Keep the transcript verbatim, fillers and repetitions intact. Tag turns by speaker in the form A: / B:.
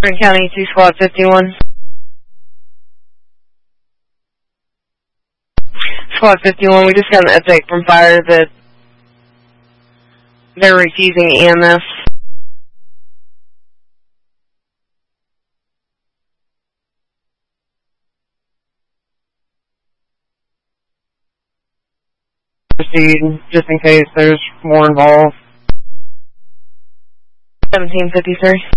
A: Green County two Squad fifty-one. Squad fifty-one, we just got an update from fire that they're refusing E M S. Proceed, just in case there's more involved. seventeen fifty-three.